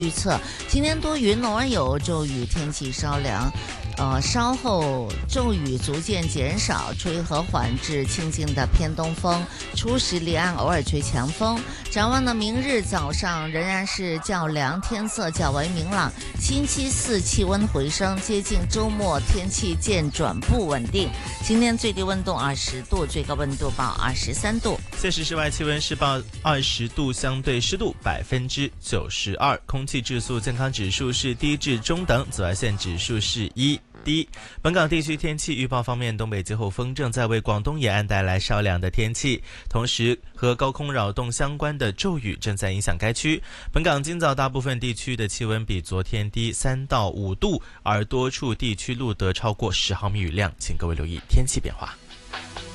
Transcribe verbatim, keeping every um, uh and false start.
预测今天多云，偶尔有骤雨，天气稍凉。呃，稍后骤雨逐渐减少，吹和缓至清劲的偏东风，初时离岸偶尔吹强风。展望呢，明日早上仍然是较凉，天色较为明朗。星期四气温回升，接近周末天气渐转不稳定。今天最低温度二十度，最高温度报二十三度。 现时室外气温是报二十度，相对湿度百分之九十二，空气质素健康指数是低至中等，紫外线指数是一。低。本港地区天气预报方面，东北季候风正在为广东沿岸带来稍凉的天气，同时和高空扰动相关的骤雨正在影响该区。本港今早大部分地区的气温比昨天低三到五度，而多处地区录得超过十毫米雨量，请各位留意天气变化。